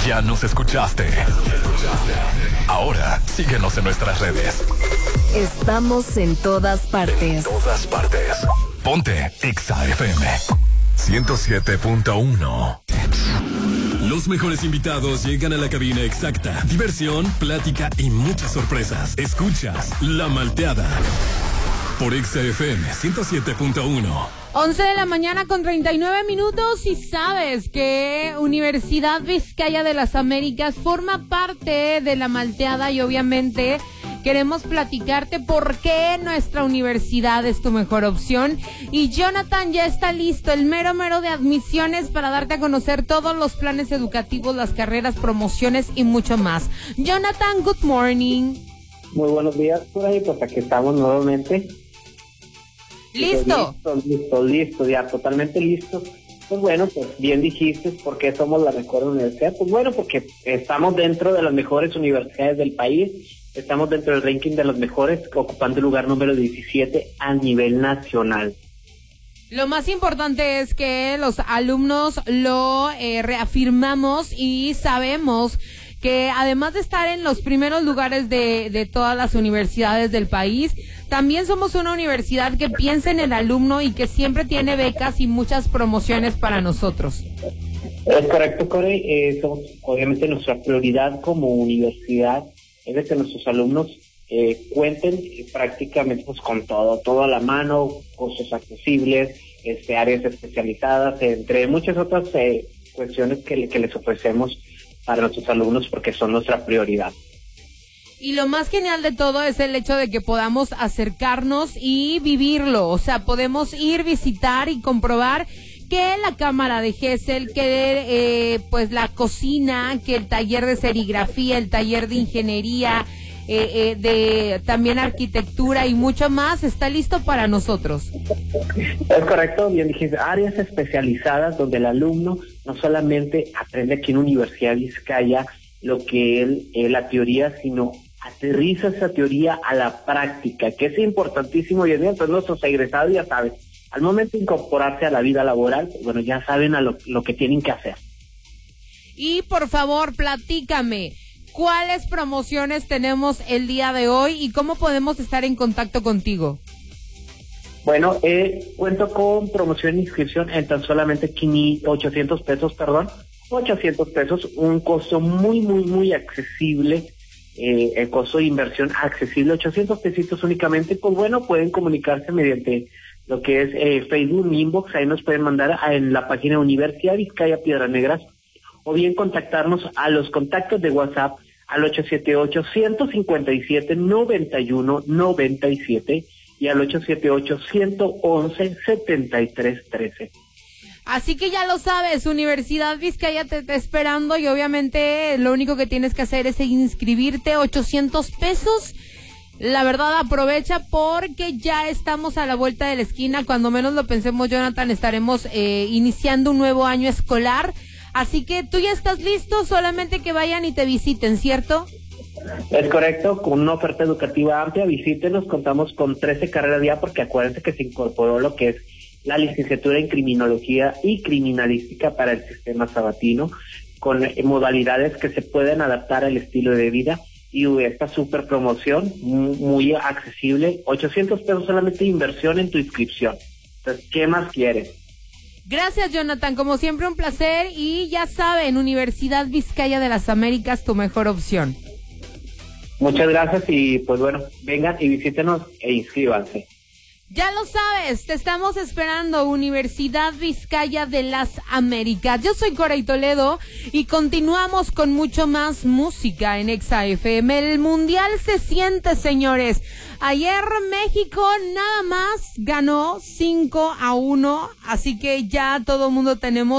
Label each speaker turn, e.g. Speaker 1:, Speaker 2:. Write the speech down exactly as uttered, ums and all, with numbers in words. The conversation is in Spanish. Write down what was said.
Speaker 1: Ya nos escuchaste. Ahora síguenos en nuestras redes.
Speaker 2: Estamos en todas partes.
Speaker 1: En todas partes. Ponte Exa F M ciento siete punto uno. Los mejores invitados llegan a la cabina exacta. Diversión, plática y muchas sorpresas. Escuchas La Malteada por Exa F M ciento siete punto uno.
Speaker 3: once de la mañana con treinta y nueve minutos y sabes que Universidad Vizcaya de las Américas forma parte de La Malteada y obviamente queremos platicarte por qué nuestra universidad es tu mejor opción. Y Jonathan ya está listo, el mero mero de admisiones para darte a conocer todos los planes educativos, las carreras, promociones y mucho más. Jonathan, good morning.
Speaker 4: Muy buenos días por ahí, pues aquí estamos nuevamente.
Speaker 3: ¿Listo?
Speaker 4: Listo, listo, listo, ya totalmente listo. Pues bueno, pues bien dijiste, ¿por qué somos la mejor universidad? Pues bueno, porque estamos dentro de las mejores universidades del país, estamos dentro del ranking de los mejores, ocupando el lugar número diecisiete a nivel nacional.
Speaker 3: Lo más importante es que los alumnos lo eh, reafirmamos y sabemos que además de estar en los primeros lugares de, de todas las universidades del país, también somos una universidad que piensa en el alumno y que siempre tiene becas y muchas promociones para nosotros.
Speaker 4: Es correcto, Corey. Eh, somos, obviamente nuestra prioridad como universidad es de que nuestros alumnos eh, cuenten prácticamente pues, con todo, todo a la mano, costos accesibles, este, áreas especializadas, entre muchas otras eh, cuestiones que, que les ofrecemos para nuestros alumnos porque son nuestra prioridad.
Speaker 3: Y lo más genial de todo es el hecho de que podamos acercarnos y vivirlo, o sea, podemos ir, visitar y comprobar que la cámara de Gesell, que eh, pues la cocina, que el taller de serigrafía, el taller de ingeniería, eh, eh, de también arquitectura y mucho más está listo para nosotros.
Speaker 4: Es correcto, bien dijiste, áreas especializadas donde el alumno no solamente aprende aquí en Universidad Vizcaya lo que él, eh, la teoría, sino aterriza esa teoría a la práctica, que es importantísimo. Y entonces nuestros egresados ya saben, al momento de incorporarse a la vida laboral, bueno, ya saben a lo, lo que tienen que hacer.
Speaker 3: Y por favor, platícame, ¿cuáles promociones tenemos el día de hoy y cómo podemos estar en contacto contigo?
Speaker 4: Bueno, eh, cuento con promoción e inscripción en tan solamente quinientos, ochocientos pesos, perdón, ochocientos pesos, un costo muy, muy, muy accesible, eh, el costo de inversión accesible, ochocientos pesitos únicamente. Pues bueno, pueden comunicarse mediante lo que es eh, Facebook, mi inbox, ahí nos pueden mandar a, en la página Universidad Vizcaya Piedras Negras, o bien contactarnos a los contactos de WhatsApp al ocho siete ocho, uno cinco siete, nueve uno nueve siete y al ocho siete ocho, uno once, setenta y tres trece.
Speaker 3: Así que ya lo sabes, Universidad Vizcaya te está esperando y obviamente lo único que tienes que hacer es inscribirte, ochocientos pesos. La verdad, aprovecha porque ya estamos a la vuelta de la esquina. Cuando menos lo pensemos, Jonathan, estaremos eh, iniciando un nuevo año escolar. Así que tú ya estás listo, solamente que vayan y te visiten, ¿cierto?
Speaker 4: Es correcto, con una oferta educativa amplia, visítenos, contamos con trece carreras ya, porque acuérdense que se incorporó lo que es la licenciatura en criminología y criminalística para el sistema sabatino, con eh, modalidades que se pueden adaptar al estilo de vida, y esta super promoción muy, muy accesible, ochocientos pesos solamente de inversión en tu inscripción. Entonces, ¿qué más quieres?
Speaker 3: Gracias, Jonathan, como siempre un placer, y ya saben, Universidad Vizcaya de las Américas, tu mejor opción.
Speaker 4: Muchas gracias y pues bueno, vengan y visítenos e inscríbanse.
Speaker 3: Ya lo sabes, te estamos esperando, Universidad Vizcaya de las Américas. Yo soy Corey Toledo y continuamos con mucho más música en Exa F M. El Mundial se siente, señores. Ayer México nada más ganó cinco a uno, así que ya todo el mundo tenemos